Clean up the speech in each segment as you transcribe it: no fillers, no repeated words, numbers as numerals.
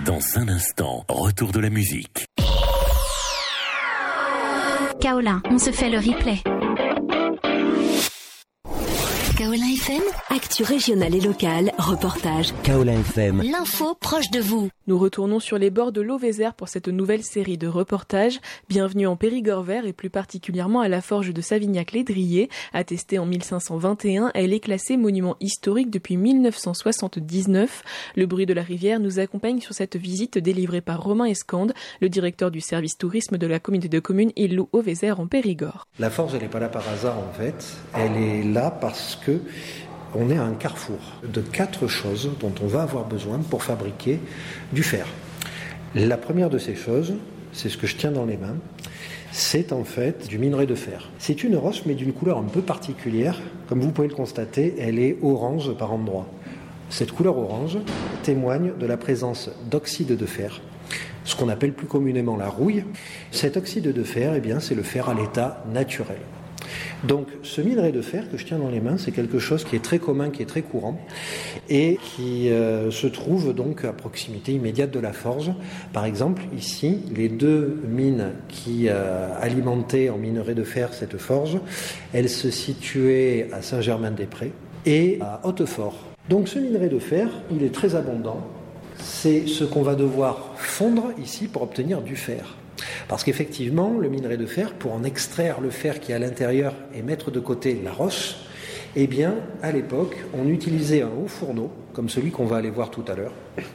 Dans un instant, retour de la musique. Kaolin, on se fait le replay. Kaolin FM, actu régionale et locale, reportage. Kaolin FM, L'info proche de vous. Nous retournons sur les bords de l'Auvézère pour cette nouvelle série de reportages. Bienvenue en Périgord vert et plus particulièrement à la forge de Savignac-les-Driers. Attestée en 1521, elle est classée monument historique depuis 1979. Le bruit de la rivière nous accompagne sur cette visite délivrée par Romain Escande, le directeur du service tourisme de la communauté de communes Illoux-Auvézère en Périgord. La forge, elle n'est pas là par hasard en fait. Elle est là parce que on est à un carrefour de 4 choses dont on va avoir besoin pour fabriquer du fer. La première de ces choses, c'est ce que je tiens dans les mains, c'est en fait du minerai de fer. C'est une roche mais d'une couleur un peu particulière. Comme vous pouvez le constater, elle est orange par endroits. Cette couleur orange témoigne de la présence d'oxyde de fer, ce qu'on appelle plus communément la rouille. Cet oxyde de fer, eh bien, c'est le fer à l'état naturel. Donc ce minerai de fer que je tiens dans les mains, c'est quelque chose qui est très commun, qui est très courant et qui se trouve donc à proximité immédiate de la forge. Par exemple, ici, les 2 mines qui alimentaient en minerai de fer cette forge, elles se situaient à Saint-Germain-des-Prés et à Hautefort. Donc ce minerai de fer, il est très abondant. C'est ce qu'on va devoir fondre ici pour obtenir du fer. Parce qu'effectivement, le minerai de fer, pour en extraire le fer qui est à l'intérieur et mettre de côté la roche, eh bien, à l'époque, on utilisait un haut fourneau, comme celui qu'on va aller voir tout à l'heure.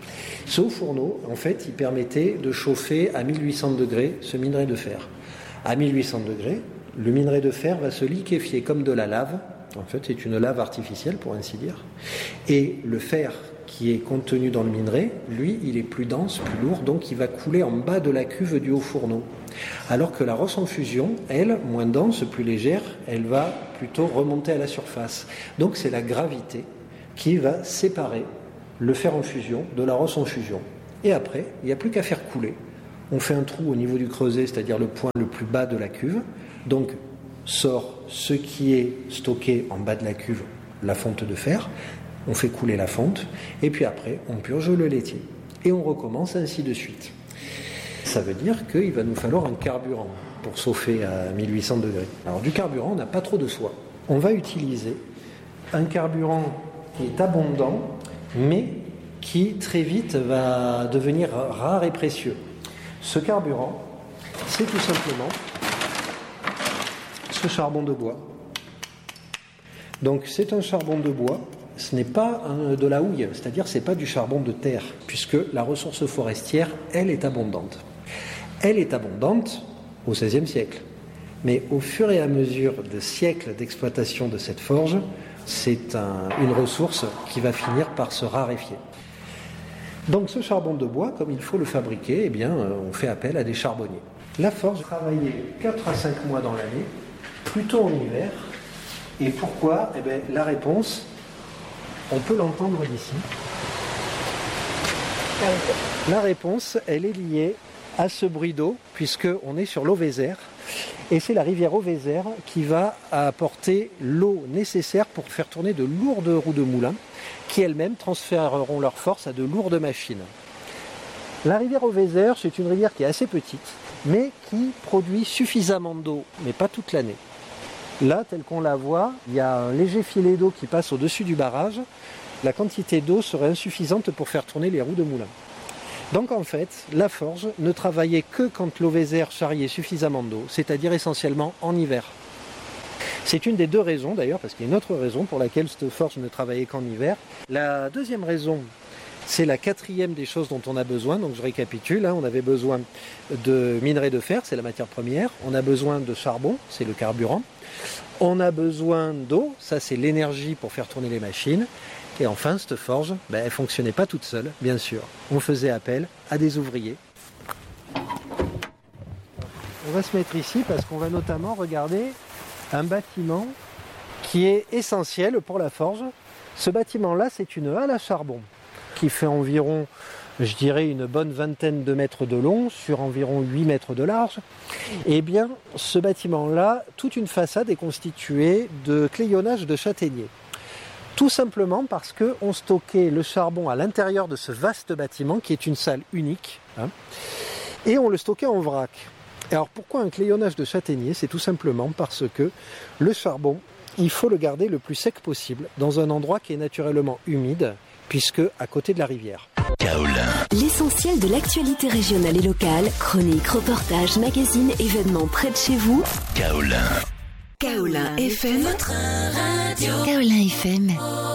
Ce haut fourneau, en fait, il permettait de chauffer à 1800 degrés ce minerai de fer. À 1800 degrés, le minerai de fer va se liquéfier comme de la lave. En fait, c'est une lave artificielle, pour ainsi dire. Et le fer qui est contenu dans le minerai, lui, il est plus dense, plus lourd, donc il va couler en bas de la cuve du haut fourneau. Alors que la roche en fusion, elle, moins dense, plus légère, elle va plutôt remonter à la surface. Donc c'est la gravité qui va séparer le fer en fusion de la roche en fusion. Et après, il n'y a plus qu'à faire couler. On fait un trou au niveau du creuset, c'est-à-dire le point le plus bas de la cuve. Donc sort ce qui est stocké en bas de la cuve, la fonte de fer. On fait couler la fonte, et puis après, on purge le laitier. Et on recommence ainsi de suite. Ça veut dire qu'il va nous falloir un carburant pour chauffer à 1800 degrés. Alors du carburant, on n'a pas trop de choix. On va utiliser un carburant qui est abondant, mais qui très vite va devenir rare et précieux. Ce carburant, c'est tout simplement ce charbon de bois. Donc c'est un charbon de bois. Ce n'est pas de la houille, c'est-à-dire c'est pas du charbon de terre, puisque la ressource forestière, elle est abondante. Elle est abondante au XVIe siècle. Mais au fur et à mesure des siècles d'exploitation de cette forge, c'est une ressource qui va finir par se raréfier. Donc ce charbon de bois, comme il faut le fabriquer, eh bien, on fait appel à des charbonniers. La forge travaillait 4 à 5 mois dans l'année, plutôt en hiver. Et pourquoi ? Eh bien, la réponse, on peut l'entendre d'ici. La réponse, elle est liée à ce bruit d'eau, puisqu'on est sur l'Auvézère. Et c'est la rivière Auvézère qui va apporter l'eau nécessaire pour faire tourner de lourdes roues de moulin, qui elles-mêmes transféreront leur force à de lourdes machines. La rivière Auvézère, c'est une rivière qui est assez petite, mais qui produit suffisamment d'eau, mais pas toute l'année. Là, telle qu'on la voit, il y a un léger filet d'eau qui passe au-dessus du barrage. La quantité d'eau serait insuffisante pour faire tourner les roues de moulin. Donc en fait, la forge ne travaillait que quand l'Auvézère charriait suffisamment d'eau, c'est-à-dire essentiellement en hiver. C'est une des 2 raisons d'ailleurs, parce qu'il y a une autre raison pour laquelle cette forge ne travaillait qu'en hiver. La deuxième raison, c'est la 4e des choses dont on a besoin. Donc je récapitule, on avait besoin de minerai de fer, c'est la matière première. On a besoin de charbon, c'est le carburant. On a besoin d'eau, ça c'est l'énergie pour faire tourner les machines. Et enfin, cette forge, elle ne fonctionnait pas toute seule, bien sûr. On faisait appel à des ouvriers. On va se mettre ici parce qu'on va notamment regarder un bâtiment qui est essentiel pour la forge. Ce bâtiment-là, c'est une halle à charbon qui fait environ, je dirais, une bonne vingtaine de mètres de long sur environ 8 mètres de large. Eh bien, ce bâtiment-là, toute une façade est constituée de clayonnage de châtaignier. Tout simplement parce qu'on stockait le charbon à l'intérieur de ce vaste bâtiment qui est une salle unique, et on le stockait en vrac. Et alors pourquoi un clayonnage de châtaignier? C'est tout simplement parce que le charbon, il faut le garder le plus sec possible dans un endroit qui est naturellement humide, puisque à côté de la rivière. Kaolin. L'essentiel de l'actualité régionale et locale, chroniques, reportages, magazines, événements près de chez vous. Kaolin. Kaolin FM. Kaolin FM.